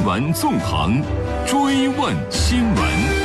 闻纵横，追问新闻。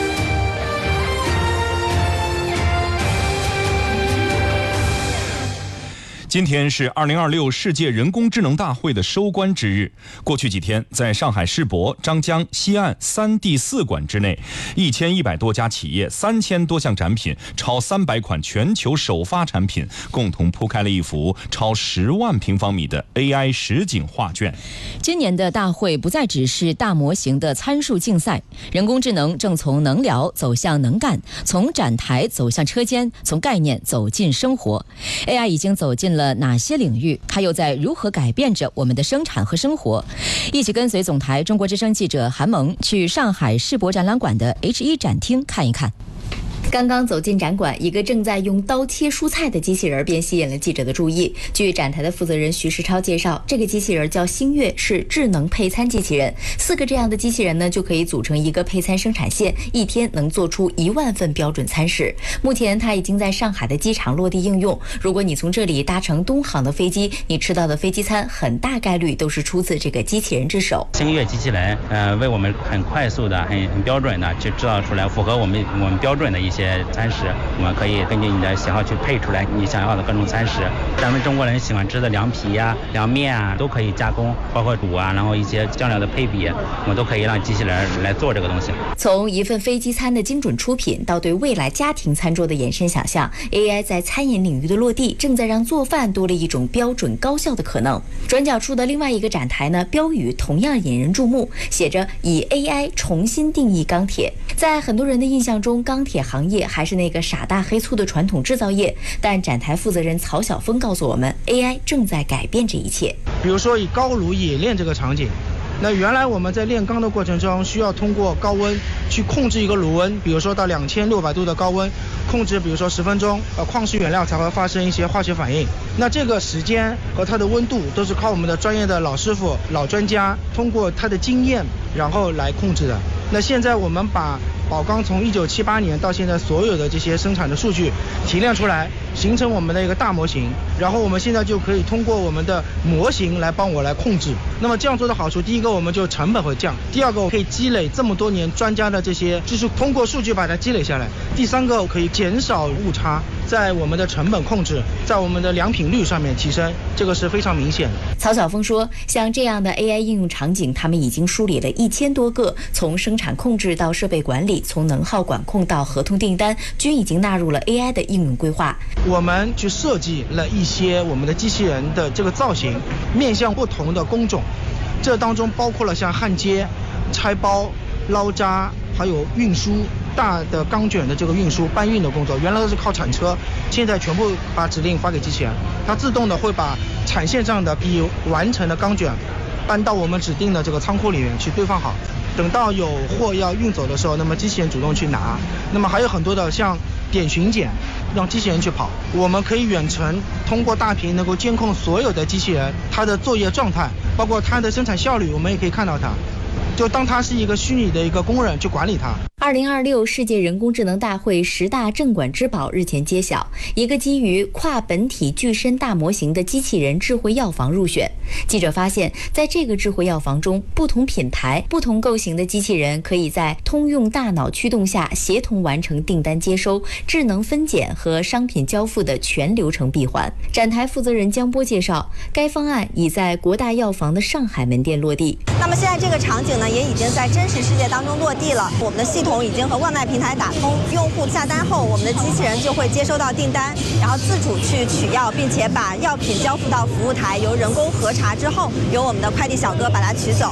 今天是2026世界人工智能大会的收官之日。过去几天，在上海世博、张江、西岸3地4馆之内，1100多家企业、3000多项展品、超300款全球首发产品，共同铺开了一幅超10万平方米的 AI 实景画卷。 今年的大会不再只是大模型的参数竞赛，人工智能正从能聊走向能干，从展台走向车间，从概念走进生活。AI 已经走进了哪些领域？它又在如何改变着我们的生产和生活？一起跟随总台中国之声记者韩萌去上海世博展览馆的 H1展厅看一看。刚刚走进展馆，一个正在用刀切蔬菜的机器人便吸引了记者的注意。据展台的负责人徐世超介绍，这个机器人叫星月，是智能配餐机器人。4个这样的机器人呢，就可以组成一个配餐生产线，一天能做出1万份标准餐食。目前它已经在上海的机场落地应用。如果你从这里搭乘东航的飞机，你吃到的飞机餐很大概率都是出自这个机器人之手。 星月机器人，为我们很快速的、很标准的去制造出来符合我们标准的一些餐食，我们可以根据你的喜好去配出来你想要的各种餐食。咱们中国人喜欢吃的凉皮啊、凉面啊，都可以加工，包括煮啊，然后一些酱料的配比，我们都可以让机器人来做这个东西。 从一份飞机餐的精准出品，到对未来家庭餐桌的延伸想象， AI 在餐饮领域的落地，正在让做饭多了一种标准高效的可能。转角处的另外一个展台呢，标语同样引人注目，写着以 AI 重新定义钢铁。在很多人的印象中，钢铁行业还是那个傻大黑粗的传统制造业，但展台负责人曹晓峰告诉我们， AI 正在改变这一切。 比如说以高炉冶炼这个场景，那原来我们在炼钢的过程中需要通过高温去控制一个炉温，比如说到2600度的高温控制，比如说10分钟，矿石原料才会发生一些化学反应。那这个时间和它的温度都是靠我们的专业的老师傅、老专家通过他的经验然后来控制的。那现在我们把宝钢从1978年到现在所有的这些生产的数据提炼出来，形成我们的一个大模型，然后我们现在就可以通过我们的模型来帮我来控制。那么这样做的好处，第一个我们就成本会降，第二个我可以积累这么多年专家的这些知识，通过数据把它积累下来，第三个可以减少误差，在我们的成本控制，在我们的良品率上面提升，这个是非常明显的。 曹晓峰说，像这样的 AI 应用场景，他们已经梳理了1000多个，从生产控制到设备管理，从能耗管控到合同订单，均已经纳入了 AI 的应用规划。 我们去设计了一些我们的机器人的这个造型，面向不同的工种，这当中包括了像焊接、拆包、捞渣，还有运输大的钢卷的这个运输搬运的工作，原来都是靠铲车，现在全部把指令发给机器人，它自动的会把产线上的已完成的钢卷搬到我们指定的这个仓库里面去堆放好，等到有货要运走的时候，那么机器人主动去拿。那么还有很多的像点巡检，让机器人去跑，我们可以远程通过大屏能够监控所有的机器人它的作业状态，包括它的生产效率，我们也可以看到它，就当它是一个虚拟的一个工人去管理它。 2026世界人工智能大会10大镇馆之宝日前揭晓，一个基于跨本体具身大模型的机器人智慧药房入选。记者发现，在这个智慧药房中，不同品牌、不同构型的机器人可以在通用大脑驱动下协同完成订单接收、智能分拣和商品交付的全流程闭环。展台负责人江波介绍，该方案已在国大药房的上海门店落地。 那么现在这个场景呢，也已经在真实世界当中落地了。我们的系统已经和外卖平台打通，用户下单后，我们的机器人就会接收到订单，然后自主去取药，并且把药品交付到服务台，由人工核查之后，由我们的快递小哥把它取走。